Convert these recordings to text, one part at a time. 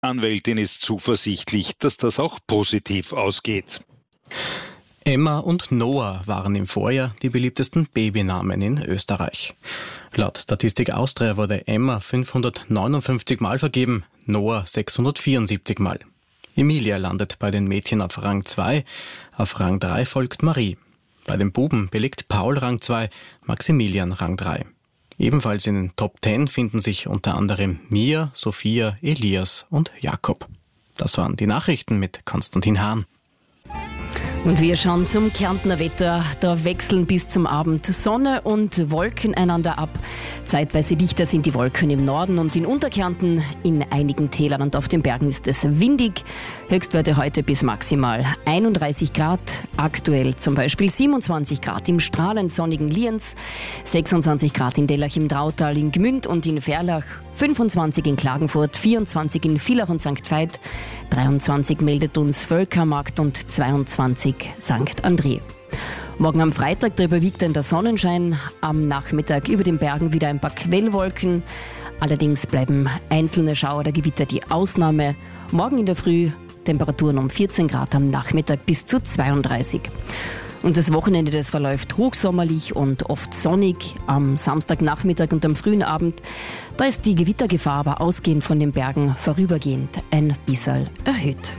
Anwältin ist zuversichtlich, dass das auch positiv ausgeht. Emma und Noah waren im Vorjahr die beliebtesten Babynamen in Österreich. Laut Statistik Austria wurde Emma 559 Mal vergeben, Noah 674 Mal. Emilia landet bei den Mädchen auf Rang 2, auf Rang 3 folgt Marie. Bei den Buben belegt Paul Rang 2, Maximilian Rang 3. Ebenfalls in den Top 10 finden sich unter anderem Mia, Sophia, Elias und Jakob. Das waren die Nachrichten mit Konstantin Hahn. Und wir schauen zum Kärntner Wetter. Da wechseln bis zum Abend Sonne und Wolken einander ab. Zeitweise dichter sind die Wolken im Norden und in Unterkärnten. In einigen Tälern und auf den Bergen ist es windig. Höchstwerte heute bis maximal 31 Grad. Aktuell zum Beispiel 27 Grad im strahlend sonnigen Lienz, 26 Grad in Dellach im Drautal, in Gmünd und in Verlach, 25 in Klagenfurt, 24 in Villach und St. Veit, 23 meldet uns Völkermarkt und 22 St. André. Morgen am Freitag, da überwiegt dann der Sonnenschein. Am Nachmittag über den Bergen wieder ein paar Quellwolken. Allerdings bleiben einzelne Schauer oder Gewitter die Ausnahme. Morgen in der Früh Temperaturen um 14 Grad, am Nachmittag bis zu 32. Und das Wochenende, das verläuft hochsommerlich und oft sonnig. Am Samstagnachmittag und am frühen Abend, da ist die Gewittergefahr aber ausgehend von den Bergen vorübergehend ein bisschen erhöht.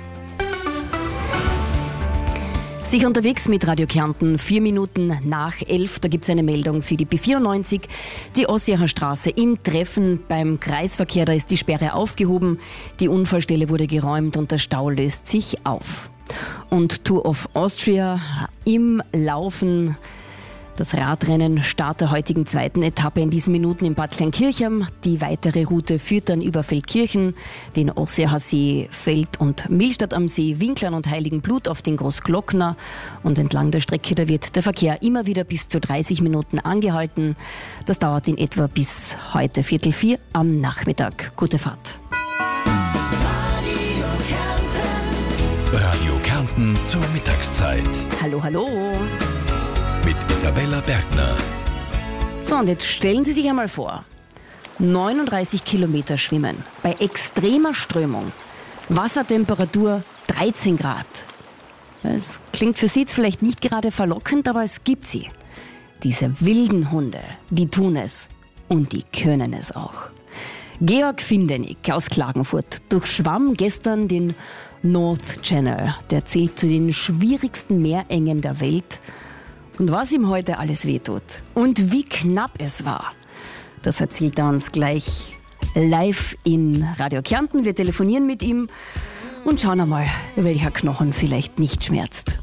Sicher unterwegs mit Radio Kärnten, 4 Minuten nach 11, da gibt es eine Meldung für die B94, die Ossiacher Straße in Treffen beim Kreisverkehr, da ist die Sperre aufgehoben, die Unfallstelle wurde geräumt und der Stau löst sich auf. Und Tour of Austria im Laufen. Das Radrennen Start der heutigen zweiten Etappe in diesen Minuten in Bad Kleinkirchheim. Die weitere Route führt dann über Feldkirchen, den Ossiacher See, Feld- und Millstatt am See, Winklern und Heiligenblut auf den Großglockner. Und entlang der Strecke, da wird der Verkehr immer wieder bis zu 30 Minuten angehalten. Das dauert in etwa bis heute 3:45 am Nachmittag. Gute Fahrt. Radio Kärnten zur Mittagszeit. Hallo, hallo. Mit Isabella Bergner. So, und jetzt stellen Sie sich einmal vor, 39 Kilometer schwimmen, bei extremer Strömung, Wassertemperatur 13 Grad. Es klingt für Sie jetzt vielleicht nicht gerade verlockend, aber es gibt sie. Diese wilden Hunde, die tun es und die können es auch. Georg Findenig aus Klagenfurt durchschwamm gestern den North Channel. Der zählt zu den schwierigsten Meerengen der Welt. Und was ihm heute alles wehtut und wie knapp es war, das erzählt er uns gleich live in Radio Kärnten. Wir telefonieren mit ihm und schauen einmal, welcher Knochen vielleicht nicht schmerzt.